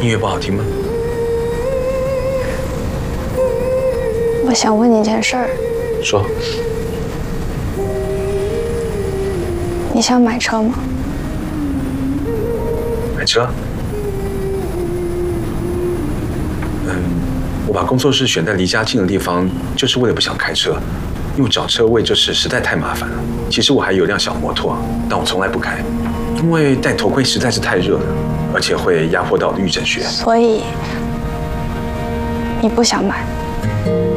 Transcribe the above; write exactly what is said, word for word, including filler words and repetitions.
音乐不好听吗？ 我想问你一件事儿。 说。 你想买车吗？ 买车？嗯，我把工作室选在离家近的地方，就是为了不想开车，因为找车位这事实在太麻烦了。其实我还有辆小摩托，但我从来不开，因为戴头盔实在是太热了，而且会压迫到我的预诊穴。 所以你不想买？